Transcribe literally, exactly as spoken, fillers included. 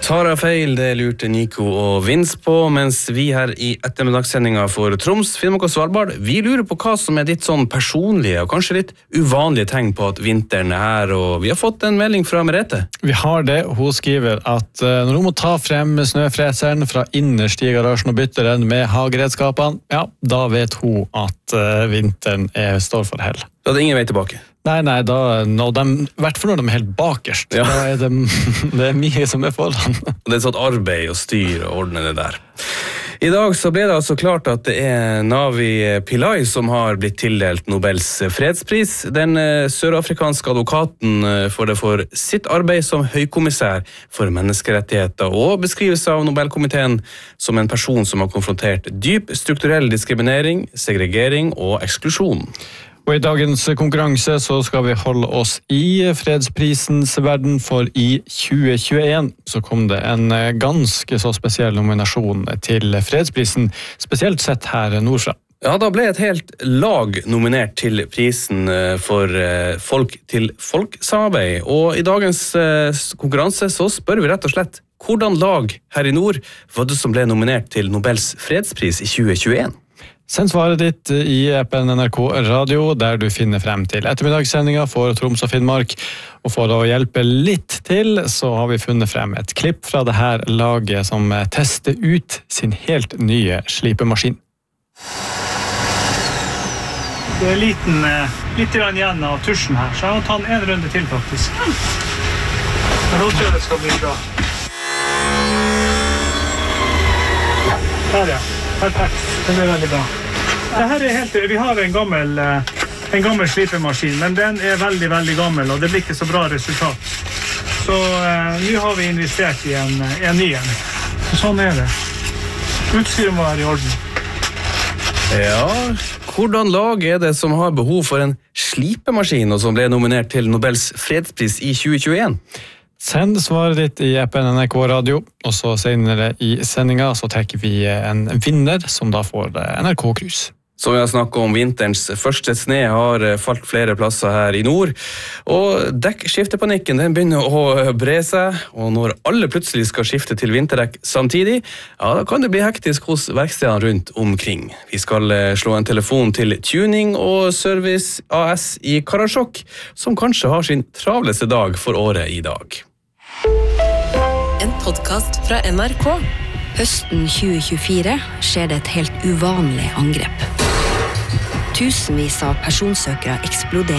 Tar jeg feil, det lurte Nico og Vince på, mens vi her i ettermiddagssendinga for Troms, Finnmark og Svalbard, vi lurer på hva som er ditt sånn personlige og kanskje litt uvanlige tegn på at vinteren er her, og vi har fått en melding fra Merete. Vi har det. Hun skriver at uh, når hun må ta frem snøfreseren fra innerst i garasjen og bytte den med hageredskapene, ja, da vet hun at uh, vinteren er, står for hell. Da er det ingen vei tilbake. Nei, nei, da, når de, i hvert fall når de er helt bakerst, ja. Da er det, det er mye som er foran. Det er et sånt arbeid og styr og ordne det der. I dag så ble det altså klart at det er Navi Pillay som har blitt tildelt Nobels fredspris. Den sørafrikanske advokaten får det for sitt arbeid som høykommissær for menneskerettigheter og beskrivelse av Nobelkomiteen som en person som har konfrontert dyp strukturell diskriminering, segregering og eksklusjon. Og i dagens konkurranse så skal vi holde oss i fredsprisens verden, for i tjue tjueen så kom det en ganske så spesiell nominasjon til fredsprisen, spesielt sett her nordfra. Ja, da ble et helt lag nominert til prisen for folk-til-folk-samarbeid, og i dagens konkurranse så spør vi rett og slett hvordan lag her i nord var det som ble nominert til Nobels fredspris i tjue tjueen? Send svaret ditt i appen N R K Radio, der du finner frem til ettermiddagssendinga for Troms og Finnmark. Og for å hjelpe litt til, så har vi funnet frem et klipp fra det her laget som tester ut sin helt nye slipemaskin. Det er liten, litt igjen av tusjen her, så jeg må ta den en runde til faktisk. Men nå tror jeg det skal bli bra. Der ja. Perfekt, det blir veldig bra. Dette er helt, vi har en gammel, en gammel slipemaskin, men den er veldig, veldig gammel, og det blir ikke så bra resultat. Så uh, nå har vi investert i en, en ny en. Så sånn er det. Utstyret må være i orden. Ja, hvordan lag er det som har behov for en slipemaskin, og som ble nominert til Nobels fredspris i tjue tjueen? Send svaret ditt i appen N R K Radio, og så senere i sendinga så trekker vi en vinner som da får N R K Cruise. Som vi har snakket om, vinterens første sne har falt flere plasser her i nord, og dekkskiftepanikken den begynner å bre seg, og når alle plutselig skal skifte til vinterdekk samtidig, ja, da kan det bli hektisk hos verkstedene rundt omkring. Vi skal slå en telefon til Tuning og Service A S i Karasjok, som kanskje har sin travleste dag for året i dag. En podcast fra N R K. Høsten tjue tjuefire skjer det et helt uvanlig angrep. Tusenvis av personsøkere eksploderer.